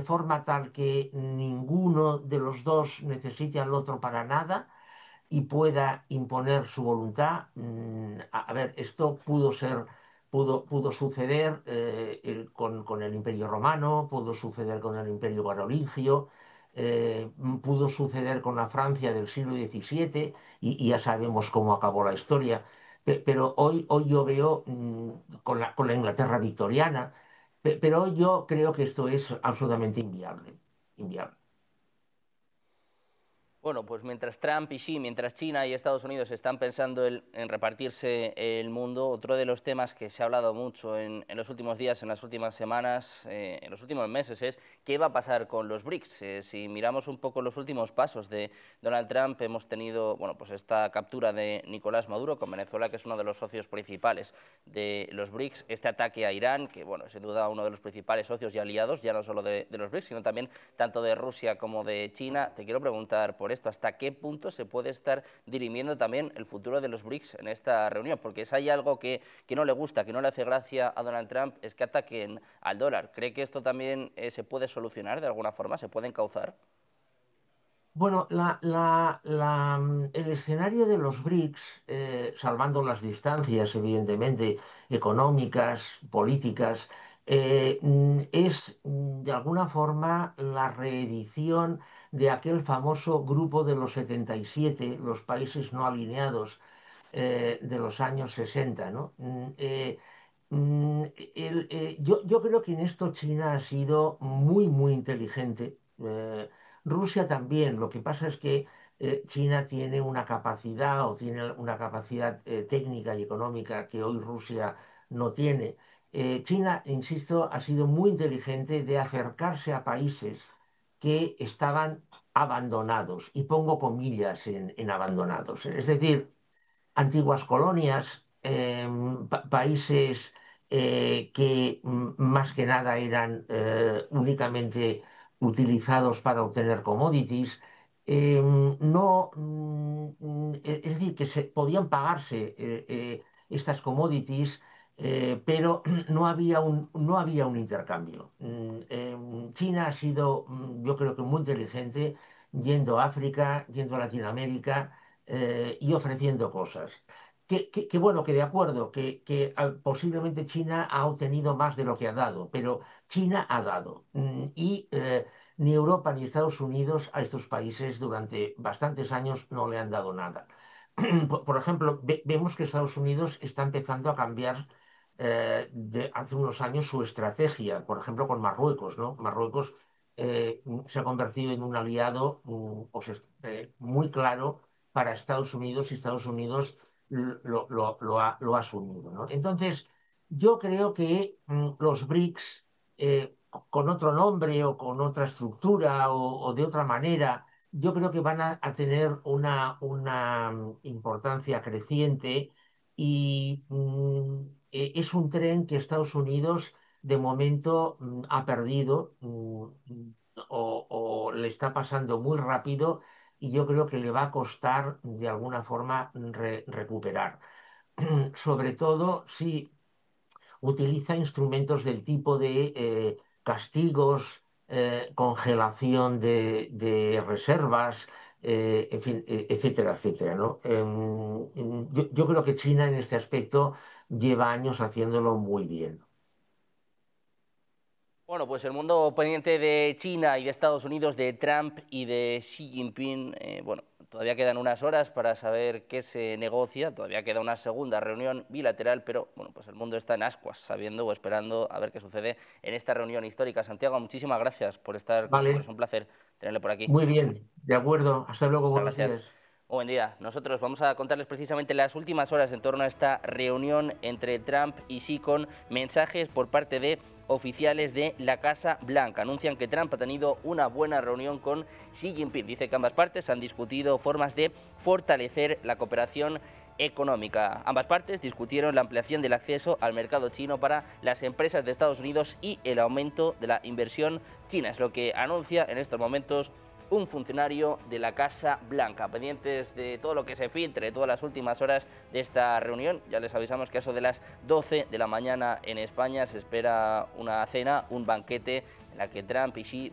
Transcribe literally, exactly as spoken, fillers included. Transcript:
forma tal que ninguno de los dos necesite al otro para nada y pueda imponer su voluntad. Mm, A, a ver, esto pudo ser, pudo, pudo suceder eh, el- con, con el Imperio Romano, pudo suceder con el Imperio Carolingio, eh, pudo suceder con la Francia del siglo diecisiete y, y ya sabemos cómo acabó la historia. Pe- Pero hoy, hoy yo veo mm, con la, con la Inglaterra victoriana, pe- pero hoy yo creo que esto es absolutamente inviable, inviable. Bueno, pues mientras Trump y Xi, mientras China y Estados Unidos están pensando el- en repartirse el mundo, otro de los temas que se ha hablado mucho en, en los últimos días, en las últimas semanas, eh, en los últimos meses, es qué va a pasar con los BRICS. Eh, si miramos un poco los últimos pasos de Donald Trump, hemos tenido, bueno, pues esta captura de Nicolás Maduro con Venezuela, que es uno de los socios principales de los BRICS, este ataque a Irán, que, bueno, es sin duda uno de los principales socios y aliados, ya no solo de, de los BRICS, sino también tanto de Rusia como de China. Te quiero preguntar por esto, ¿hasta qué punto se puede estar dirimiendo también el futuro de los BRICS en esta reunión? Porque si hay algo que, que no le gusta, que no le hace gracia a Donald Trump, es que ataquen al dólar. ¿Cree que esto también eh, se puede solucionar de alguna forma? ¿Se puede encauzar? Bueno, la- la- la, mm, el escenario de los BRICS, eh, salvando las distancias, evidentemente, económicas, políticas, eh, mm, es mm, de alguna forma la reedición de aquel famoso grupo de los setenta y siete, los países no alineados, eh, de los años sesenta, ¿no? Mm, eh, mm, el- eh, yo, yo creo que en esto China ha sido muy, muy inteligente. eh, Rusia también. Lo que pasa es que eh, China tiene una capacidad o tiene una capacidad eh, técnica y económica que hoy Rusia no tiene. Eh, China, insisto, ha sido muy inteligente de acercarse a países que estaban abandonados, y pongo comillas en, en abandonados. Es decir, antiguas colonias, eh, pa- países eh, que mm, más que nada eran eh, únicamente utilizados para obtener commodities. eh, no, mm, e- es decir, que se, podían pagarse eh, eh, estas commodities, eh, pero no había un, no había un intercambio. Mm, eh, China ha sido, mm, yo creo que muy inteligente, yendo a África, yendo a Latinoamérica, eh, y ofreciendo cosas. Que, que- que bueno, que de acuerdo, que, que, ah, posiblemente China ha obtenido más de lo que ha dado, pero China ha dado. Mm, y eh, ni Europa ni Estados Unidos a estos países durante bastantes años no le han dado nada. Por, por ejemplo, ve- vemos que Estados Unidos está empezando a cambiar eh, de hace unos años su estrategia, por ejemplo, con Marruecos, ¿no? Marruecos eh, se ha convertido en un aliado, mm, pues, es- eh, muy claro para Estados Unidos, y Estados Unidos lo, lo- lo ha, lo ha asumido, ¿no? Entonces, yo creo que mm, los BRICS, eh, con otro nombre o con otra estructura o, o de otra manera, yo creo que van a, a tener una, una mm, importancia creciente, y mm, e- es un tren que Estados Unidos de momento mm, ha perdido, mm, o, o le está pasando muy rápido, y yo creo que le va a costar de alguna forma re- recuperar. Sobre todo si utiliza instrumentos del tipo de eh, castigos, eh, congelación de, de reservas, eh, en fin, eh, etcétera, etcétera, ¿no? Em, em, yo, yo creo que China en este aspecto lleva años haciéndolo muy bien. Bueno, pues el mundo pendiente de China y de Estados Unidos, de Trump y de Xi Jinping, eh, bueno, todavía quedan unas horas para saber qué se negocia, todavía queda una segunda reunión bilateral, pero bueno, pues el mundo está en ascuas, sabiendo o esperando a ver qué sucede en esta reunión histórica. Santiago, muchísimas gracias por estar con nosotros, Vale, un placer tenerle por aquí. muy bien, de acuerdo. Hasta luego, Muchas buenos gracias. días. Buen día. Nosotros vamos a contarles precisamente las últimas horas en torno a esta reunión entre Trump y Xi, con mensajes por parte de oficiales de la Casa Blanca. Anuncian que Trump ha tenido una buena reunión con Xi Jinping. Dice que ambas partes han discutido formas de fortalecer la cooperación económica. Ambas partes discutieron la ampliación del acceso al mercado chino para las empresas de Estados Unidos y el aumento de la inversión china. Es lo que anuncia en estos momentos un funcionario de la Casa Blanca. Pendientes de todo lo que se filtre, todas las últimas horas de esta reunión. Ya les avisamos que a eso de las doce de la mañana en España se espera una cena, un banquete, en la que Trump y Xi